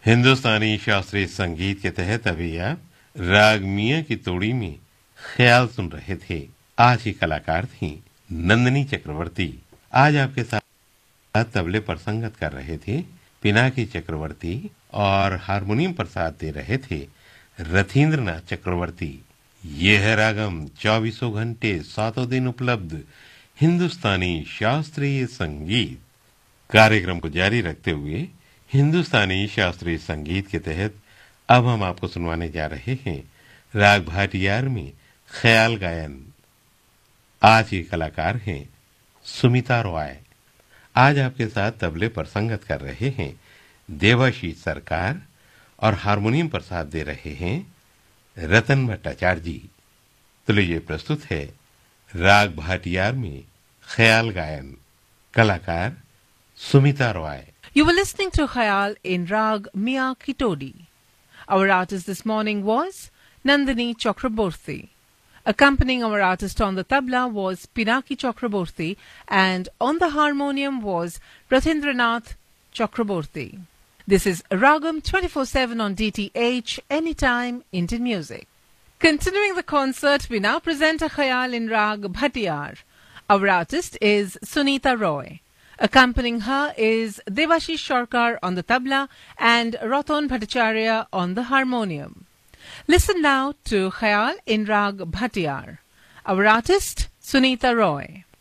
हिंदुस्तानी शास्त्रीय संगीत के तहत अभी आप राग मियां की तोड़ी में ख्याल सुन रहे थे। आज की कलाकार थी नंदिनी चक्रवर्ती। आज आपके साथ तबले पर संगत कर रहे थे पिनाकी चक्रवर्ती और हारमोनियम पर साथ दे रहे थे रथींद्रनाथ चक्रवर्ती। ये है रागम 24 घंटे 7 दिन उपलब्ध हिंदुस्तानी शास्त्रीय संगीत। कार्यक्रम को जारी रखते हुए हिंदुस्तानी शास्त्रीय संगीत के तहत अब हम आपको सुनवाने जा रहे हैं राग भाटियार में ख्याल गायन। आज के कलाकार हैं सुमिता रॉय। आज आपके साथ तबले पर संगत कर रहे हैं देवाशीष सरकार और हारमोनियम पर साथ दे रहे हैं रतन भट्टाचार्य जी। तो लीजिए प्रस्तुत है राग भाटियार में ख्याल गायन। कलाकार Sumita Roy. You were listening to Khayal in Rag Mia Ki Todi. Our artist this morning was Nandini Chakraborty. Accompanying our artist on the tabla was Pinaki Chakraborty, and on the harmonium was Rathindranath Chakraborty. This is Ragam 24/7 on DTH, anytime Indian music. Continuing the concert, we now present a Khayal in Rag Bhatiyar. Our artist is Sunita Roy. Accompanying her is Devashish Sarkar on the tabla and Ratan Bhattacharya on the harmonium. Listen now to Khayal in Rag Bhatiyar. Our artist, Sunita Roy.